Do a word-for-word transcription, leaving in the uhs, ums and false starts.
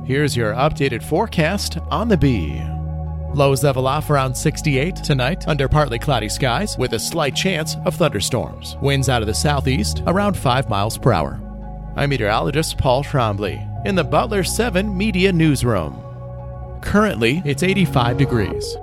Here's your updated forecast on the Bee. Lows level off around sixty-eight tonight under partly cloudy skies with a slight chance of thunderstorms. Winds out of the southeast around five miles per hour. I'm meteorologist Paul Trombley in the Butler seven Media Newsroom. Currently, it's eighty-five degrees.